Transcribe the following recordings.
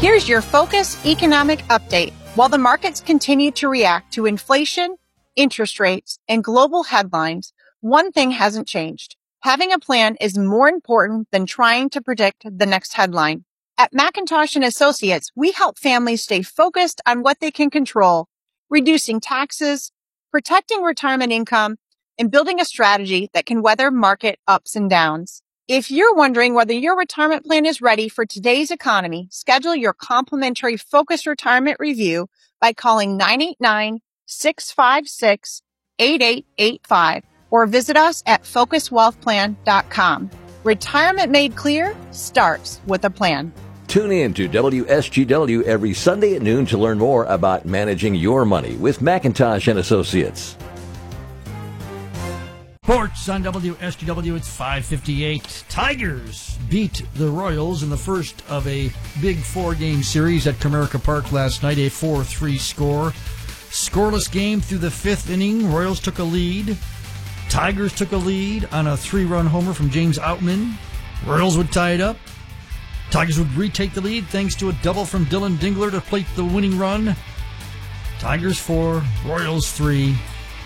Here's your Focus Economic Update. While the markets continue to react to inflation, interest rates, and global headlines, one thing hasn't changed. Having a plan is more important than trying to predict the next headline. At McIntosh & Associates, we help families stay focused on what they can control, reducing taxes, protecting retirement income, and building a strategy that can weather market ups and downs. If you're wondering whether your retirement plan is ready for today's economy, schedule your complimentary Focus Retirement Review by calling 989-656-8885 or visit us at focuswealthplan.com. Retirement made clear starts with a plan. Tune in to WSGW every Sunday at noon to learn more about managing your money with McIntosh & Associates. Sports on WSGW, it's 5:58. Tigers beat the Royals in the first of a big four-game series at Comerica Park last night, a 4-3 score. Scoreless game through the fifth inning. Royals took a lead. Tigers took a lead on a 3-run homer from James Outman. Royals would tie it up. Tigers would retake the lead thanks to a double from Dylan Dingler to plate the winning run. Tigers 4, Royals 3.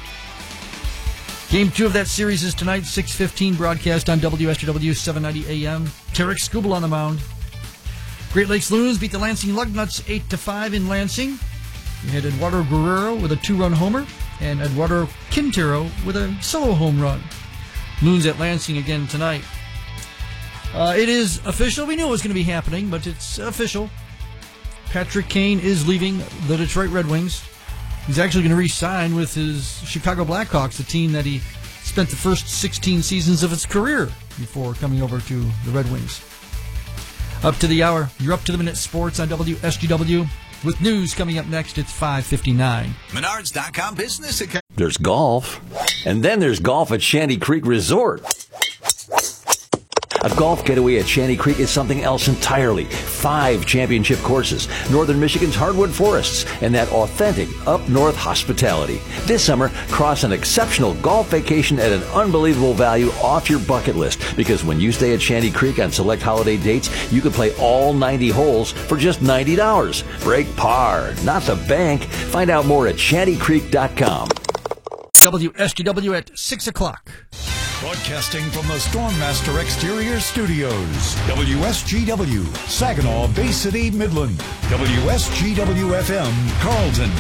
Game 2 of that series is tonight, 6:15, broadcast on WSGW 790 AM. Tarek Skubal on the mound. Great Lakes Loons beat the Lansing Lugnuts 8-5 in Lansing. We had Eduardo Guerrero with a 2-run homer and Eduardo Quintero with a solo home run. Loons at Lansing again tonight. It is official. We knew it was going to be happening, but it's official. Patrick Kane is leaving the Detroit Red Wings. He's actually going to re-sign with his Chicago Blackhawks, the team that he spent the first 16 seasons of his career before coming over to the Red Wings. Up to the hour, you're up to the minute sports on WSGW. With news coming up next, it's 5:59. Menards.com business account. There's golf, and then there's golf at Shanty Creek Resort. A golf getaway at Shanty Creek is something else entirely. 5 championship courses, Northern Michigan's hardwood forests, and that authentic up-north hospitality. This summer, cross an exceptional golf vacation at an unbelievable value off your bucket list. Because when you stay at Shanty Creek on select holiday dates, you can play all 90 holes for just $90. Break par, not the bank. Find out more at shantycreek.com. WSGW at 6 o'clock. Broadcasting from the Stormmaster Exterior Studios. WSGW, Saginaw, Bay City, Midland. WSGW-FM, Carlton.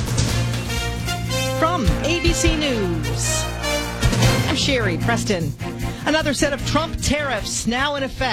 From ABC News, I'm Sherry Preston. Another set of Trump tariffs now in effect.